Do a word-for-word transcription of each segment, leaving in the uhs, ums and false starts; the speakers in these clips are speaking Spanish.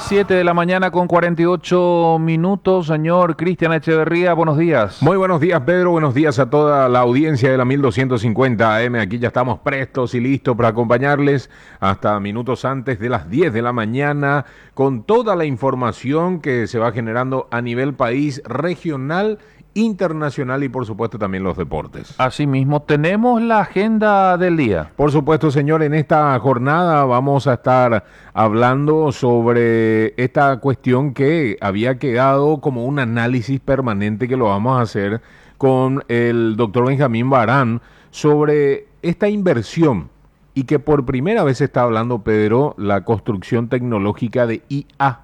Siete de la mañana con cuarenta y ocho minutos. Señor Cristian Echeverría, buenos días. Muy buenos días, Pedro. Buenos días a toda la audiencia de la mil doscientos cincuenta A M. Aquí ya estamos prestos y listos para acompañarles hasta minutos antes de las diez de la mañana con toda la información que se va generando a nivel país, regional, internacional y por supuesto también los deportes. Asimismo, tenemos la agenda del día. Por supuesto, señor, en esta jornada vamos a estar hablando sobre esta cuestión que había quedado como un análisis permanente que lo vamos a hacer con el doctor Benjamín Barán sobre esta inversión y que por primera vez se está hablando, Pedro, la construcción tecnológica de I A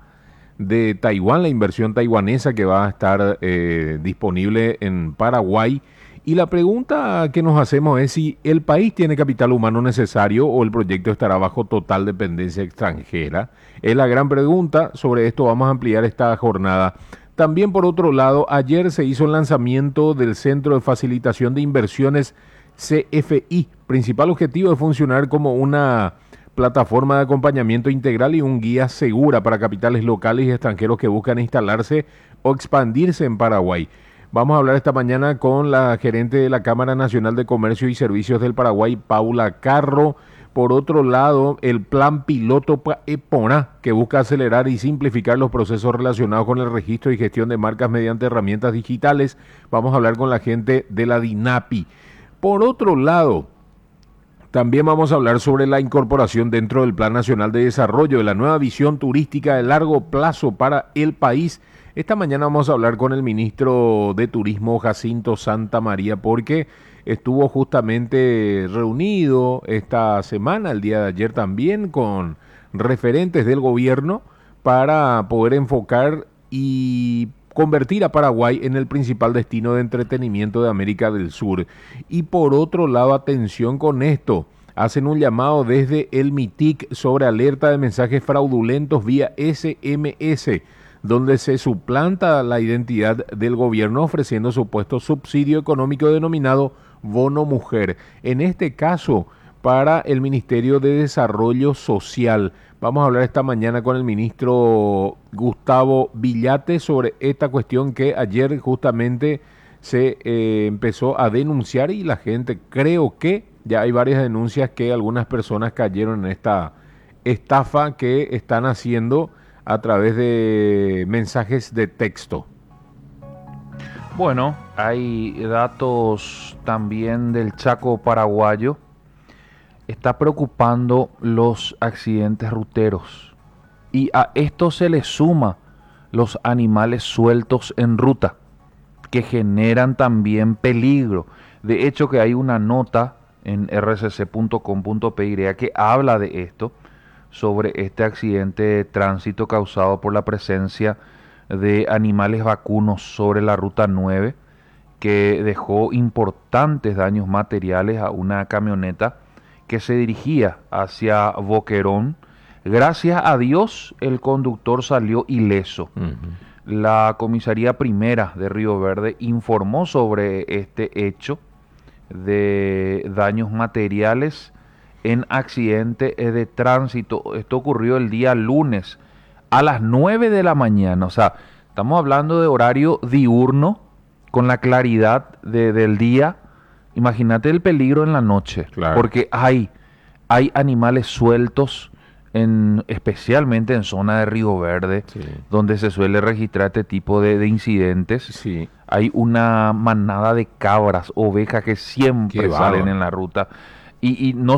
de Taiwán, la inversión taiwanesa que va a estar eh, disponible en Paraguay. Y la pregunta que nos hacemos es si el país tiene capital humano necesario o el proyecto estará bajo total dependencia extranjera. Es la gran pregunta. Sobre esto vamos a ampliar esta jornada. También, por otro lado, ayer se hizo el lanzamiento del Centro de Facilitación de Inversiones C F I. Principal objetivo es funcionar como una plataforma de acompañamiento integral y un guía segura para capitales locales y extranjeros que buscan instalarse o expandirse en Paraguay. Vamos a hablar esta mañana con la gerente de la Cámara Nacional de Comercio y Servicios del Paraguay, Paula Carro. Por otro lado, el plan piloto EPONA, que busca acelerar y simplificar los procesos relacionados con el registro y gestión de marcas mediante herramientas digitales. Vamos a hablar con la gente de la DINAPI. Por otro lado, también vamos a hablar sobre la incorporación dentro del Plan Nacional de Desarrollo de la nueva visión turística de largo plazo para el país. Esta mañana vamos a hablar con el ministro de Turismo, Jacinto Santamaría, porque estuvo justamente reunido esta semana, el día de ayer también, con referentes del gobierno para poder enfocar y convertir a Paraguay en el principal destino de entretenimiento de América del Sur. Y por otro lado, atención con esto, hacen un llamado desde el MITIC sobre alerta de mensajes fraudulentos vía S M S, donde se suplanta la identidad del gobierno ofreciendo supuesto subsidio económico denominado Bono Mujer. En este caso, para el Ministerio de Desarrollo Social. Vamos a hablar esta mañana con el ministro Gustavo Villate sobre esta cuestión que ayer justamente se eh, empezó a denunciar y la gente, creo que ya hay varias denuncias que algunas personas cayeron en esta estafa que están haciendo a través de mensajes de texto. Bueno, hay datos también del Chaco paraguayo. Está preocupando los accidentes ruteros y a esto se le suma los animales sueltos en ruta que generan también peligro. De hecho, que hay una nota en r c c punto com punto p y que habla de esto, sobre este accidente de tránsito causado por la presencia de animales vacunos sobre la ruta nueve, que dejó importantes daños materiales a una camioneta que se dirigía hacia Boquerón. Gracias a Dios el conductor salió ileso. Uh-huh. La comisaría primera de Río Verde informó sobre este hecho de daños materiales en accidente de tránsito. Esto ocurrió el día lunes a las nueve de la mañana. O sea, estamos hablando de horario diurno con la claridad de, del día. Imagínate el peligro en la noche, claro. Porque hay, hay animales sueltos, en, especialmente en zona de Río Verde, sí, donde se suele registrar este tipo de, de incidentes. Sí. Hay una manada de cabras, ovejas que siempre salen en la ruta. Y, y no